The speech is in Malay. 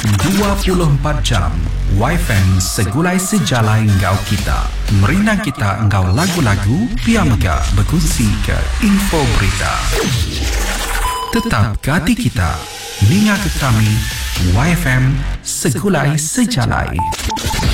24 jam YFM segulai sejalai engkau kita. Merinang kita engkau lagu-lagu, piamega berkongsi ke info berita. Tetap ke hati kita, ninga ke kami, YFM segulai sejalai.